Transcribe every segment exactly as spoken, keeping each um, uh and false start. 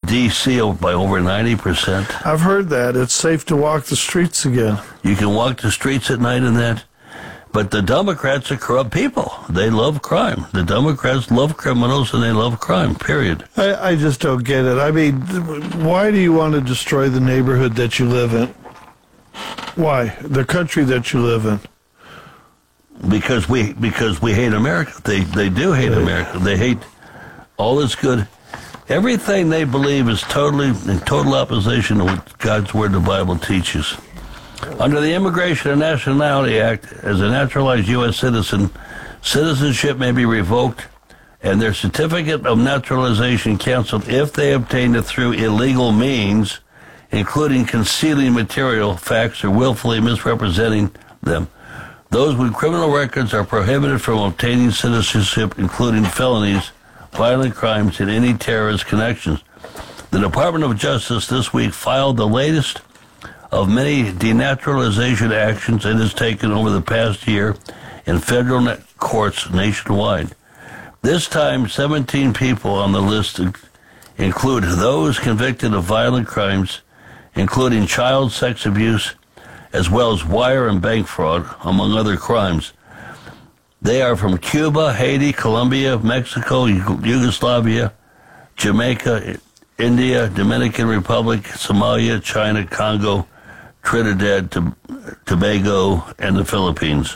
D C by over ninety percent. I've heard that. It's safe to walk the streets again. You can walk the streets at night in that. But the Democrats are corrupt people. They love crime. The Democrats love criminals and they love crime, period. I, I just don't get it. I mean, why do you want to destroy the neighborhood that you live in? Why? The country that you live in? Because we because we hate America. They they do hate America. They hate all that's good. Everything they believe is totally in total opposition to what God's Word, the Bible, teaches. Under the Immigration and Nationality Act, as a naturalized U S citizen, citizenship may be revoked and their certificate of naturalization canceled if they obtained it through illegal means, including concealing material facts or willfully misrepresenting them. Those with criminal records are prohibited from obtaining citizenship, including felonies, violent crimes, and any terrorist connections. The Department of Justice this week filed the latest of many denaturalization actions it has taken over the past year in federal courts nationwide. This time, seventeen people on the list include those convicted of violent crimes, including child sex abuse, as well as wire and bank fraud, among other crimes. They are from Cuba, Haiti, Colombia, Mexico, Yugoslavia, Jamaica, India, Dominican Republic, Somalia, China, Congo, Trinidad, Tobago, and the Philippines.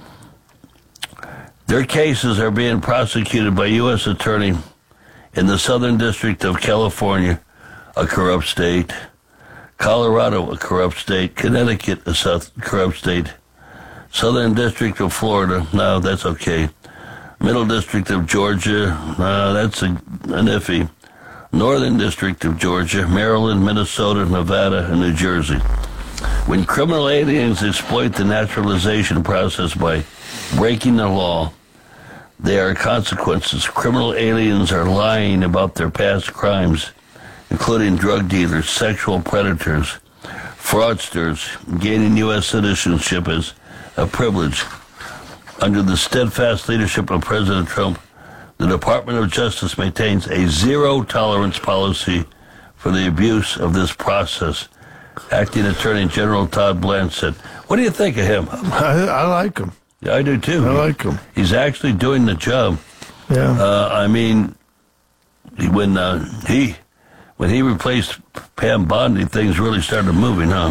Their cases are being prosecuted by U S attorney in the Southern District of California, a corrupt state, Colorado, a corrupt state, Connecticut, a south corrupt state, Southern District of Florida, no, that's okay, Middle District of Georgia, no, that's a, an iffy, Northern District of Georgia, Maryland, Minnesota, Nevada, and New Jersey. When criminal aliens exploit the naturalization process by breaking the law, there are consequences. Criminal aliens are lying about their past crimes, including drug dealers, sexual predators, fraudsters, gaining U S citizenship as a privilege. Under the steadfast leadership of President Trump, the Department of Justice maintains a zero-tolerance policy for the abuse of this process. Acting Attorney General Todd Blanche said, "What do you think of him?" I, I like him. Yeah, I do too. I like him. He's actually doing the job. Yeah. Uh, I mean, when uh, he when he replaced Pam Bondi, things really started moving, huh?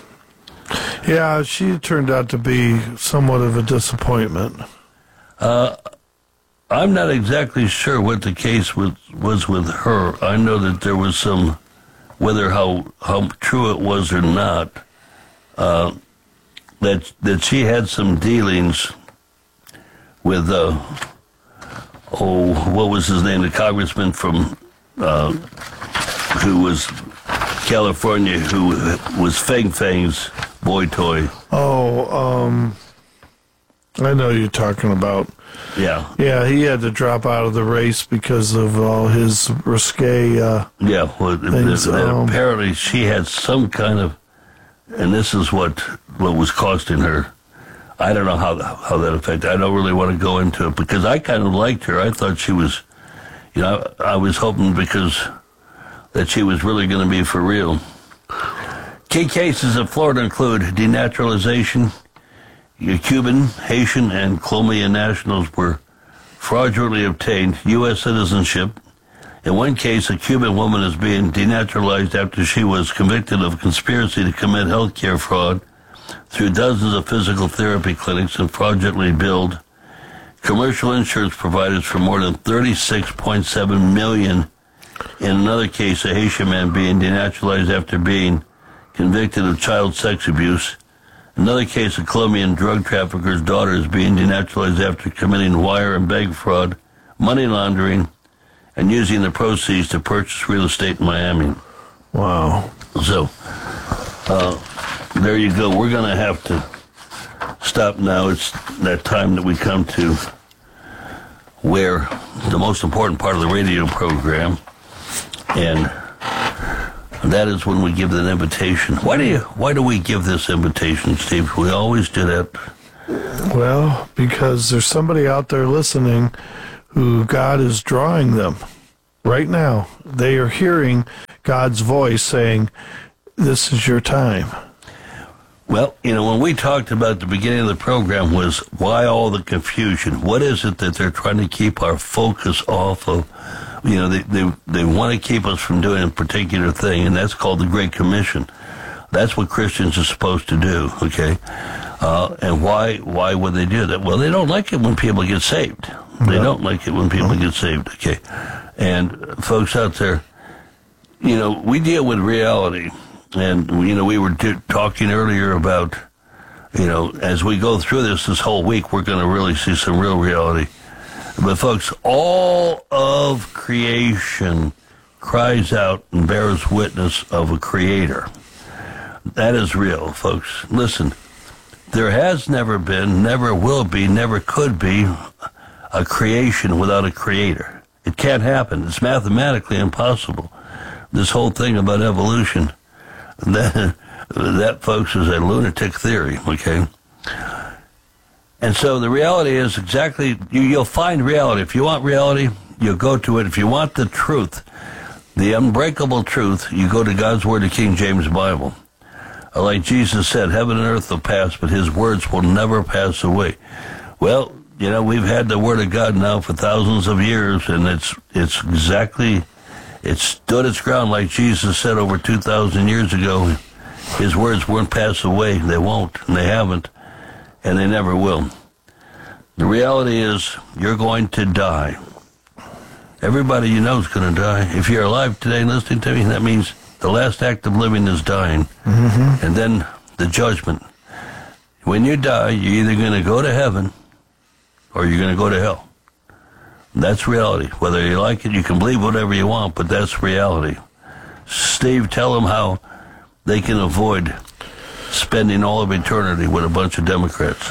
Yeah, she turned out to be somewhat of a disappointment. Uh, I'm not exactly sure what the case was, was with her. I know that there was some, whether how how true it was or not, uh, that that she had some dealings with, uh, oh, what was his name, the congressman from, uh, who was California, who was Feng Feng's boy toy. Oh, um, I know you're talking about. Yeah. Yeah, he had to drop out of the race because of all his risque. Uh, yeah, well, things, it, it, um, apparently she had some kind of, and this is what what was costing her. I don't know how how that affected. I don't really want to go into it because I kind of liked her. I thought she was, you know, I was hoping because that she was really going to be for real. Key cases in Florida include denaturalization. Cuban, Haitian, and Colombian nationals were fraudulently obtained U S citizenship. In one case, a Cuban woman is being denaturalized after she was convicted of conspiracy to commit health care fraud through dozens of physical therapy clinics and fraudulently billed commercial insurance providers for more than thirty-six point seven million dollars. In another case, a Haitian man being denaturalized after being convicted of child sex abuse. Another case, a Colombian drug trafficker's daughter is being denaturalized after committing wire and bank fraud, money laundering, and using the proceeds to purchase real estate in Miami. Wow. So, uh, there you go. We're going to have to stop now. It's that time that we come to where the most important part of the radio program, and that is when we give an invitation. Why do you? Why do we give this invitation, Steve? We always do that. Well, because there's somebody out there listening who God is drawing them right now. They are hearing God's voice saying, this is your time. Well, you know, when we talked about the beginning of the program was why all the confusion? What is it that they're trying to keep our focus off of? You know, they, they, they want to keep us from doing a particular thing, and that's called the Great Commission. That's what Christians are supposed to do, okay? Uh, and why why would they do that? Well, they don't like it when people get saved. They No. don't like it when people get saved, okay? And folks out there, you know, we deal with reality. And, you know, we were t- talking earlier about, you know, as we go through this this whole week, we're going to really see some real reality. But, folks, all of creation cries out and bears witness of a creator. That is real, folks. Listen, there has never been, never will be, never could be a creation without a creator. It can't happen. It's mathematically impossible. This whole thing about evolution, that, that folks, is a lunatic theory, okay? And so the reality is exactly, you, you'll find reality. If you want reality, you'll go to it. If you want the truth, the unbreakable truth, you go to God's Word, the King James Bible. Like Jesus said, heaven and earth will pass, but his words will never pass away. Well, you know, we've had the Word of God now for thousands of years, and it's it's exactly, it stood its ground like Jesus said over two thousand years ago. His words won't pass away. They won't, and they haven't, and they never will. The reality is, you're going to die. Everybody you know is going to die. If you're alive today listening to me, that means the last act of living is dying. Mm-hmm. And then the judgment. When you die, you're either going to go to heaven or you're going to go to hell. That's reality. Whether you like it, you can believe whatever you want, but that's reality. Steve, tell them how they can avoid spending all of eternity with a bunch of Democrats.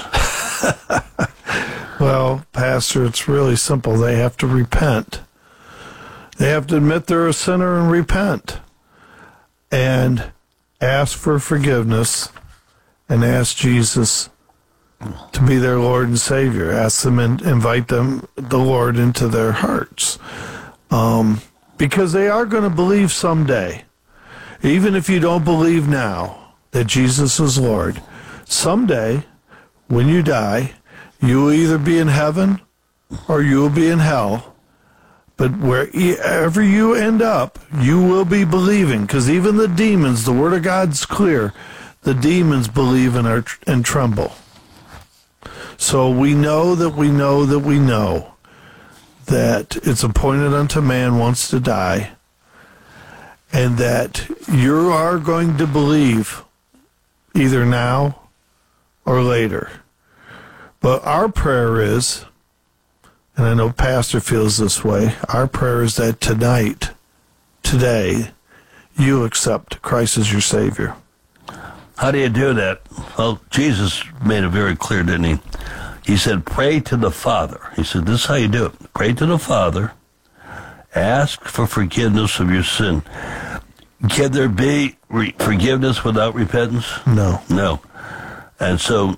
Well, Pastor, it's really simple. They have to repent. They have to admit they're a sinner and repent. And ask for forgiveness and ask Jesus to be their Lord and Savior. Ask them and invite them, the Lord, into their hearts. Um, because they are going to believe someday. Even if you don't believe now that Jesus is Lord, someday, when you die, you will either be in heaven or you will be in hell. But wherever you end up, you will be believing, because even the demons, the Word of God's clear, the demons believe and, are, and tremble. So we know that we know that we know that it's appointed unto man once to die, and that you are going to believe either now or later. But our prayer is, and I know Pastor feels this way, our prayer is that tonight, today, you accept Christ as your Savior. How do you do that? Well, Jesus made it very clear, didn't he? He said, pray to the Father. He said, this is how you do it. Pray to the Father. Ask for forgiveness of your sin. Can there be re- forgiveness without repentance? No. No. And so...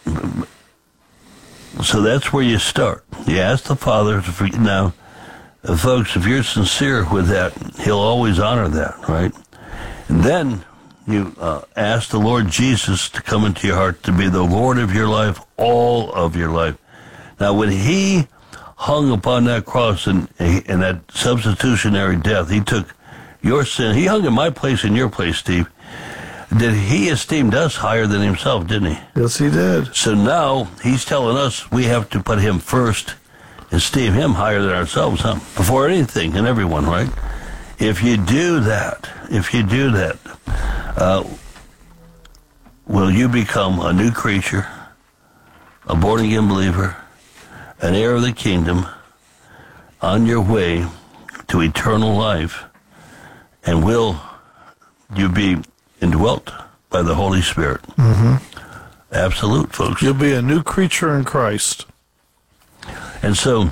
So that's where you start. You ask the Father to forgive. Now, uh, folks, if you're sincere with that, he'll always honor that, right? And then you uh, ask the Lord Jesus to come into your heart, to be the Lord of your life, all of your life. Now, when he hung upon that cross and in that substitutionary death, he took your sin. He hung in my place and your place, Steve. Did he esteemed us higher than himself, didn't he? Yes, he did. So now he's telling us we have to put him first, esteem him higher than ourselves, huh? Before anything and everyone, right? If you do that, if you do that, uh, will you become a new creature, a born-again believer, an heir of the kingdom, on your way to eternal life, and will you be indwelt by the Holy Spirit? Mm-hmm. Absolute, folks. You'll be a new creature in Christ. And so,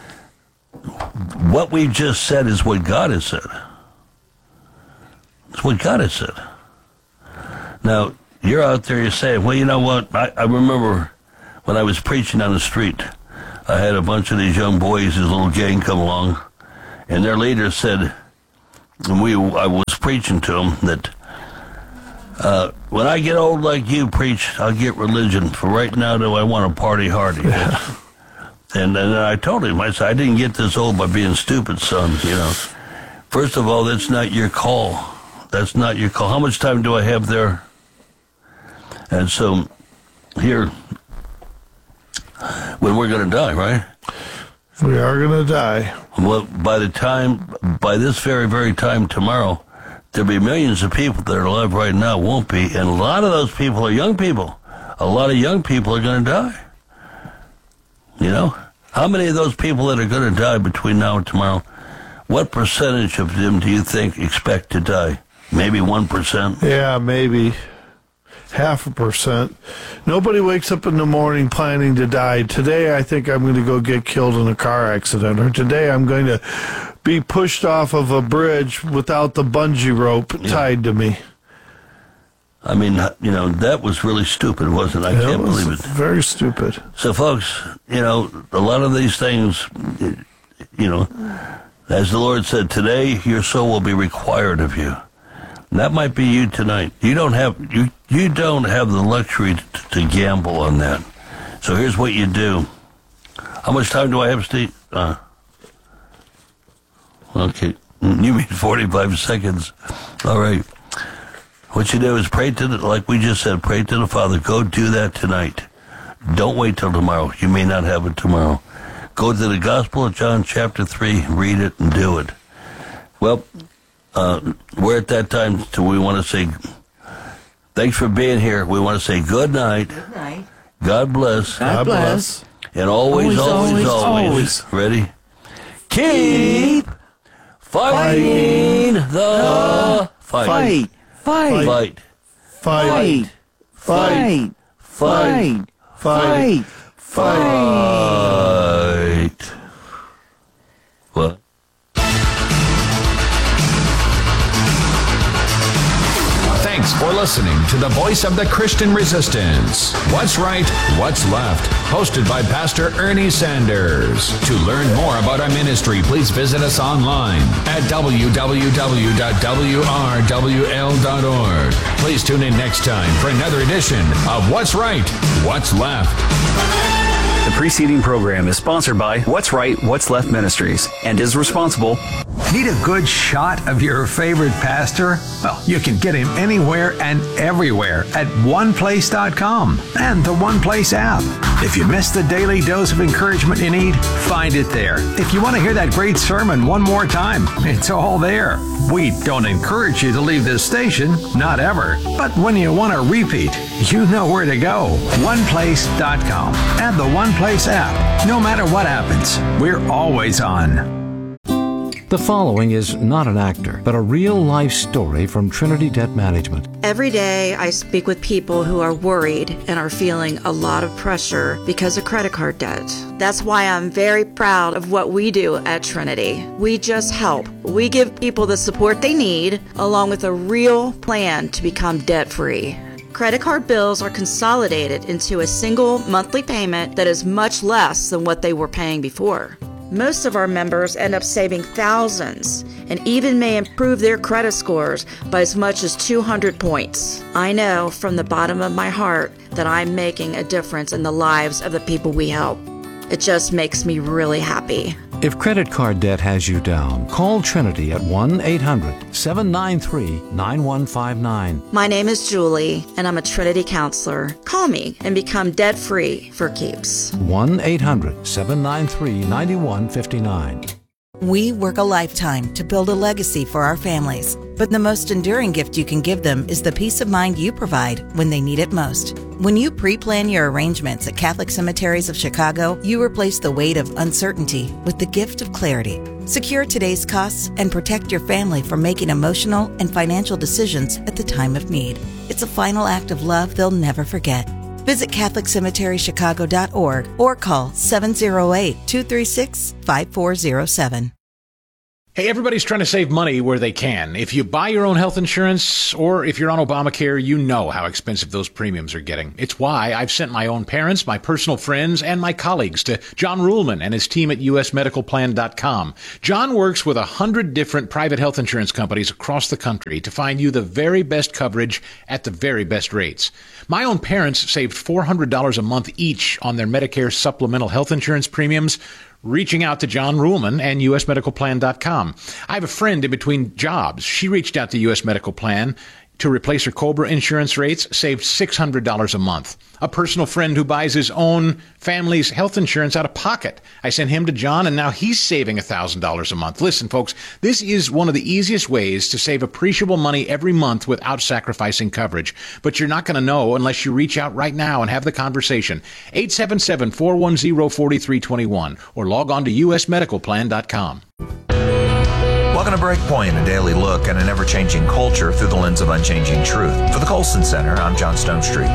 what we've just said is what God has said. It's what God has said. Now, you're out there, you're saying, well, you know what? I, I remember when I was preaching on the street, I had a bunch of these young boys, this little gang come along, and their leader said, and we I was preaching to him that uh, when I get old like you preach, I'll get religion. For right now, though, I want to party hardy. Yeah. And then I told him, I said, I didn't get this old by being stupid, son. You know, first of all, that's not your call. That's not your call. How much time do I have there? And so here, when we're going to die, right? We are going to die. Well, by the time, by this very, very time tomorrow, there'll be millions of people that are alive right now, won't be. And a lot of those people are young people. A lot of young people are going to die. You know? How many of those people that are going to die between now and tomorrow, what percentage of them do you think expect to die? Maybe one percent? Yeah, maybe. Half a percent. Nobody wakes up in the morning planning to die. Today I think I'm going to go get killed in a car accident, or today I'm going to be pushed off of a bridge without the bungee rope yeah. tied to me. I mean, you know, that was really stupid, wasn't it? I yeah, can't it was believe it. Very stupid. So, folks, you know, a lot of these things, you know, as the Lord said, today your soul will be required of you. And that might be you tonight. You don't have you you don't have the luxury to, to gamble on that. So here's what you do. How much time do I have, Steve? Uh, okay, you mean forty-five seconds? All right. What you do is pray to the, like we just said, pray to the Father. Go do that tonight. Don't wait till tomorrow. You may not have it tomorrow. Go to the Gospel of John, chapter three, read it, and do it. Well, uh, we're at that time, so we want to say thanks for being here. We want to say good night. Good night. God bless. God, God bless. bless. And always, always, always, always. always. Ready? Keep fighting the fight. Fight. Fight. Fight. Fight. Fight. Fight. Fight. Fight. Fight. What? Thanks for listening to the Voice of the Christian Resistance. What's Right, What's Left? Hosted by Pastor Ernie Sanders. To learn more about our ministry, please visit us online at w w w dot w r w l dot org. Please tune in next time for another edition of What's Right, What's Left. The preceding program is sponsored by What's Right, What's Left Ministries and is responsible. Need a good shot of your favorite pastor? Well, you can get him anywhere and everywhere at one place dot com and the One Place app. If you missed the daily dose of encouragement you need, find it there. If you want to hear that great sermon one more time, it's all there. We don't encourage you to leave this station, not ever. But when you want to repeat, you know where to go. one place dot com and the One Place app. No matter what happens, we're always on. The following is not an actor, but a real-life story from Trinity Debt Management. Every day I speak with people who are worried and are feeling a lot of pressure because of credit card debt. That's why I'm very proud of what we do at Trinity. We just help. We give people the support they need, along with a real plan to become debt-free. Credit card bills are consolidated into a single monthly payment that is much less than what they were paying before. Most of our members end up saving thousands and even may improve their credit scores by as much as two hundred points. I know from the bottom of my heart that I'm making a difference in the lives of the people we help. It just makes me really happy. If credit card debt has you down, call Trinity at one eight hundred seven nine three nine one five nine. My name is Julie, and I'm a Trinity counselor. Call me and become debt-free for keeps. one eight hundred seven nine three nine one five nine. We work a lifetime to build a legacy for our families, but the most enduring gift you can give them is the peace of mind you provide when they need it most. When you pre-plan your arrangements at Catholic Cemeteries of Chicago, you replace the weight of uncertainty with the gift of clarity. Secure today's costs and protect your family from making emotional and financial decisions at the time of need. It's a final act of love they'll never forget. Visit Catholic Cemetery Chicago dot org or call seven oh eight, two three six, five four oh seven. Hey, everybody's trying to save money where they can. If you buy your own health insurance or if you're on Obamacare, you know how expensive those premiums are getting. It's why I've sent my own parents, my personal friends, and my colleagues to John Ruhlman and his team at U S medical plan dot com. John works with a hundred different private health insurance companies across the country to find you the very best coverage at the very best rates. My own parents saved four hundred dollars a month each on their Medicare supplemental health insurance premiums, reaching out to John Ruhlman and U S medical plan dot com. I have a friend in between jobs. She reached out to U S Medical Plan to replace her COBRA insurance rates, saved six hundred dollars a month. A personal friend who buys his own family's health insurance out of pocket. I sent him to John, and now he's saving one thousand dollars a month. Listen, folks, this is one of the easiest ways to save appreciable money every month without sacrificing coverage. But you're not going to know unless you reach out right now and have the conversation. eight seven seven, four one zero, four three two one or log on to U S medical plan dot com. Welcome to Breakpoint, a daily look at an ever-changing culture through the lens of unchanging truth. For the Colson Center, I'm John Stonestreet.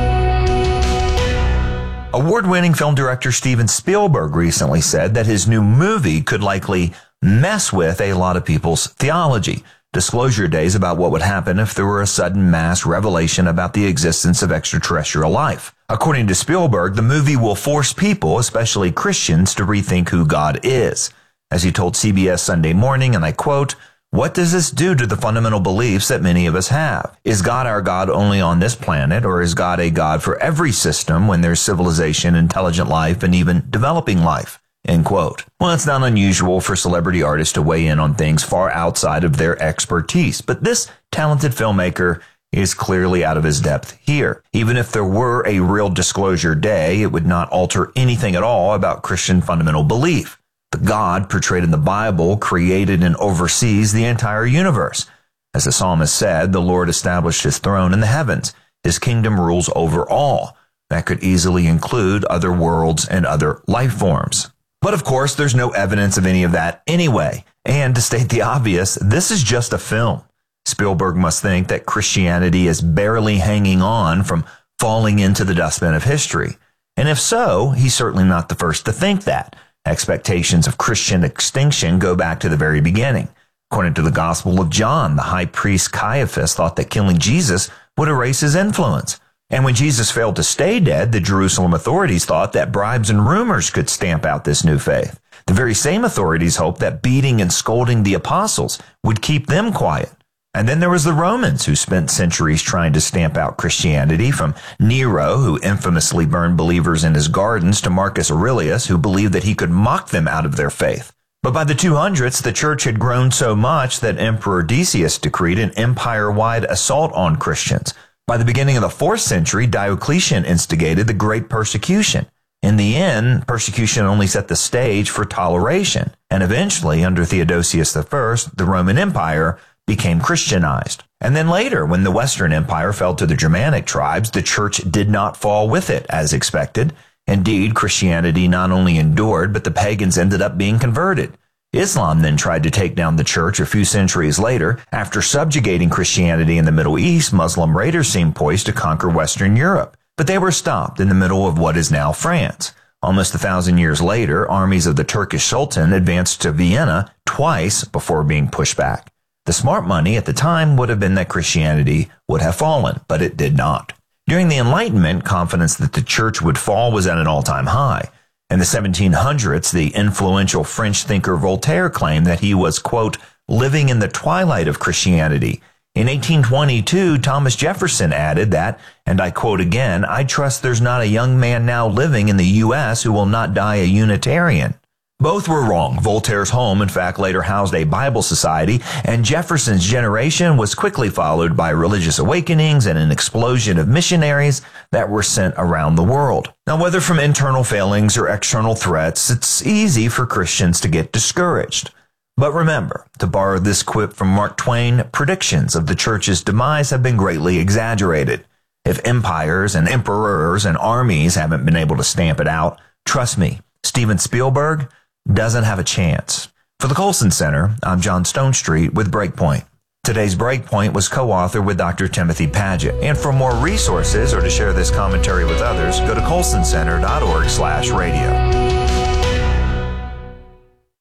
Award-winning film director Steven Spielberg recently said that his new movie could likely mess with a lot of people's theology. Disclosure days about what would happen if there were a sudden mass revelation about the existence of extraterrestrial life. According to Spielberg, the movie will force people, especially Christians, to rethink who God is. As he told C B S Sunday Morning, and I quote, "What does this do to the fundamental beliefs that many of us have? Is God our God only on this planet, or is God a God for every system when there's civilization, intelligent life, and even developing life?" End quote. Well, it's not unusual for celebrity artists to weigh in on things far outside of their expertise, but this talented filmmaker is clearly out of his depth here. Even if there were a real disclosure day, it would not alter anything at all about Christian fundamental belief. The God portrayed in the Bible created and oversees the entire universe. As the psalmist said, the Lord established his throne in the heavens. His kingdom rules over all. That could easily include other worlds and other life forms. But of course, there's no evidence of any of that anyway. And to state the obvious, this is just a film. Spielberg must think that Christianity is barely hanging on from falling into the dustbin of history. And if so, he's certainly not the first to think that. Expectations of Christian extinction go back to the very beginning. According to the Gospel of John, the high priest Caiaphas thought that killing Jesus would erase his influence. And when Jesus failed to stay dead, the Jerusalem authorities thought that bribes and rumors could stamp out this new faith. The very same authorities hoped that beating and scolding the apostles would keep them quiet. And then there was the Romans, who spent centuries trying to stamp out Christianity, from Nero, who infamously burned believers in his gardens, to Marcus Aurelius, who believed that he could mock them out of their faith. But by the two hundreds, the church had grown so much that Emperor Decius decreed an empire-wide assault on Christians. By the beginning of the fourth century, Diocletian instigated the Great Persecution. In the end, persecution only set the stage for toleration, and eventually, under Theodosius the First, the Roman Empire became Christianized. And then later, when the Western Empire fell to the Germanic tribes, the church did not fall with it, as expected. Indeed, Christianity not only endured, but the pagans ended up being converted. Islam then tried to take down the church a few centuries later. After subjugating Christianity in the Middle East, Muslim raiders seemed poised to conquer Western Europe. But they were stopped in the middle of what is now France. Almost a thousand years later, armies of the Turkish Sultan advanced to Vienna twice before being pushed back. The smart money at the time would have been that Christianity would have fallen, but it did not. During the Enlightenment, confidence that the church would fall was at an all-time high. In the seventeen hundreds, the influential French thinker Voltaire claimed that he was, quote, living in the twilight of Christianity. In eighteen twenty-two, Thomas Jefferson added that, and I quote again, "I trust there's not a young man now living in the U S who will not die a Unitarian." Both were wrong. Voltaire's home, in fact, later housed a Bible society, and Jefferson's generation was quickly followed by religious awakenings and an explosion of missionaries that were sent around the world. Now, whether from internal failings or external threats, it's easy for Christians to get discouraged. But remember, to borrow this quip from Mark Twain, predictions of the church's demise have been greatly exaggerated. If empires and emperors and armies haven't been able to stamp it out, trust me, Steven Spielberg doesn't have a chance. For the Colson Center, I'm John Stonestreet with Breakpoint. Today's Breakpoint was co-authored with Doctor Timothy Paget. And for more resources or to share this commentary with others, go to colson center dot org slash radio.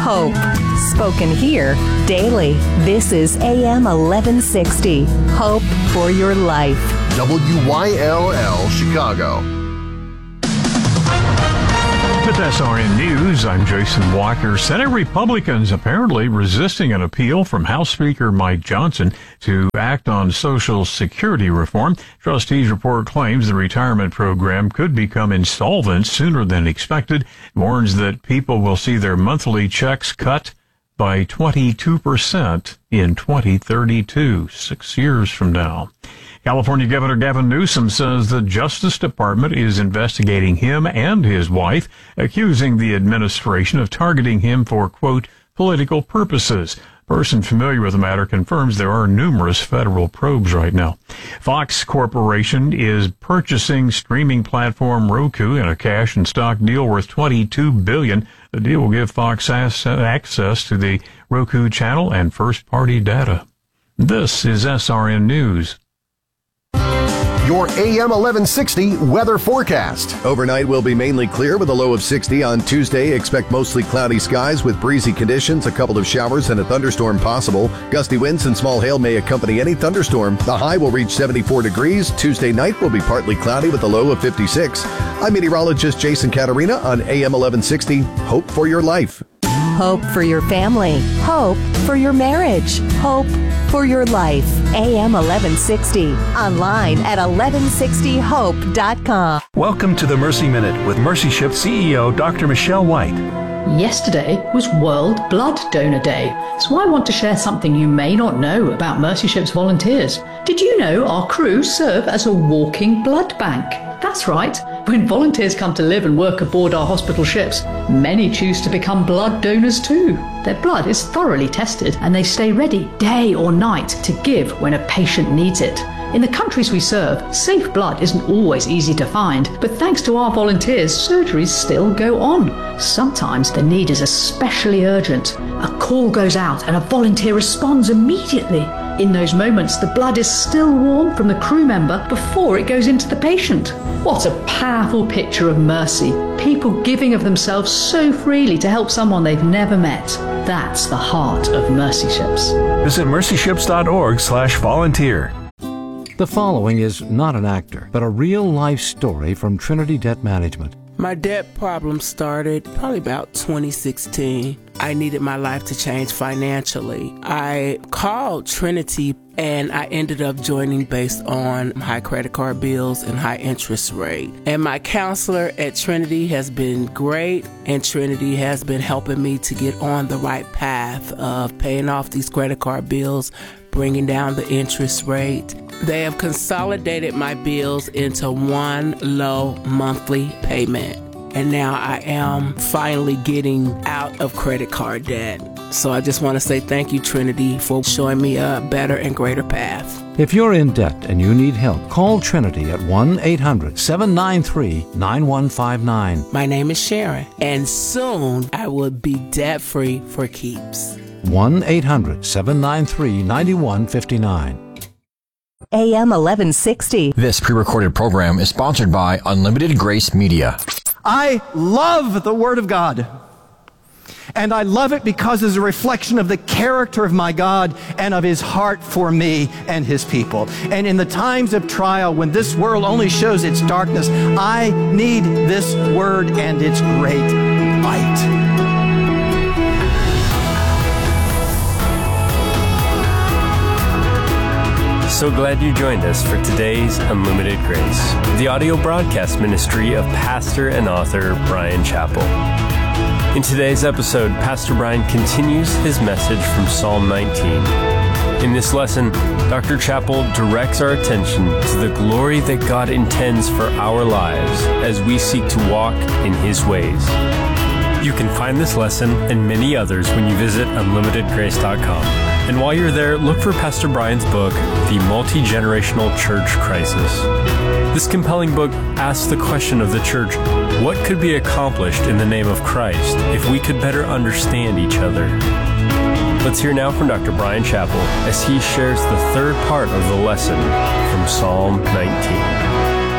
hope. Spoken here daily. This is A M eleven sixty. Hope for your life. W Y L L Chicago. With S R N News, I'm Jason Walker. Senate Republicans apparently resisting an appeal from House Speaker Mike Johnson to act on Social Security reform. Trustees report claims the retirement program could become insolvent sooner than expected. It warns that people will see their monthly checks cut by twenty-two percent in twenty thirty-two, six years from now. California Governor Gavin Newsom says the Justice Department is investigating him and his wife, accusing the administration of targeting him for, quote, political purposes. A person familiar with the matter confirms there are numerous federal probes right now. Fox Corporation is purchasing streaming platform Roku in a cash and stock deal worth twenty-two billion dollars. The deal will give Fox access to the Roku channel and first-party data. This is S R N News. Your A M eleven sixty weather forecast. Overnight will be mainly clear with a low of sixty. On Tuesday, expect mostly cloudy skies with breezy conditions, a couple of showers and a thunderstorm possible. Gusty winds and small hail may accompany any thunderstorm. The high will reach seventy-four degrees. Tuesday night will be partly cloudy with a low of fifty-six. I'm meteorologist Jason Caterina on A M eleven sixty. Hope for your life. Hope for your family. Hope for your marriage. Hope for your life. A M eleven sixty. Online at eleven sixty hope dot com. Welcome to the Mercy Minute with Mercy Ship C E O Doctor Michelle White. Yesterday was World Blood Donor Day, so I want to share something you may not know about Mercy Ship's volunteers. Did you know our crew serve as a walking blood bank? That's right. When volunteers come to live and work aboard our hospital ships, many choose to become blood donors too. Their blood is thoroughly tested and they stay ready day or night to give when a patient needs it. In the countries we serve, safe blood isn't always easy to find, but thanks to our volunteers, surgeries still go on. Sometimes the need is especially urgent. A call goes out and a volunteer responds immediately. In those moments, the blood is still warm from the crew member before it goes into the patient. What a powerful picture of mercy. People giving of themselves so freely to help someone they've never met. That's the heart of Mercy Ships. Visit mercy ships dot org slash volunteer. The following is not an actor, but a real-life story from Trinity Debt Management. My debt problem started probably about twenty sixteen. I needed my life to change financially. I called Trinity and I ended up joining based on high credit card bills and high interest rate. And my counselor at Trinity has been great, and Trinity has been helping me to get on the right path of paying off these credit card bills, bringing down the interest rate. They have consolidated my bills into one low monthly payment. And now I am finally getting out of credit card debt. So I just want to say thank you, Trinity, for showing me a better and greater path. If you're in debt and you need help, call Trinity at one eight hundred seven nine three nine one five nine. My name is Sharon, and soon I will be debt-free for keeps. one eight hundred seven nine three nine one five nine. A M eleven sixty. This pre-recorded program is sponsored by Unlimited Grace Media. I love the Word of God. And I love it because it's a reflection of the character of my God and of His heart for me and His people. And in the times of trial, when this world only shows its darkness, I need this Word and its great light. So glad you joined us for today's Unlimited Grace, the audio broadcast ministry of pastor and author Bryan Chapell. In today's episode, Pastor Bryan continues his message from Psalm nineteen. In this lesson, Doctor Chapell directs our attention to the glory that God intends for our lives as we seek to walk in His ways. You can find this lesson and many others when you visit unlimited grace dot com. And while you're there, look for Pastor Bryan's book, The Multi-Generational Church Crisis. This compelling book asks the question of the church, what could be accomplished in the name of Christ if we could better understand each other? Let's hear now from Doctor Bryan Chapell as he shares the third part of the lesson from Psalm nineteen.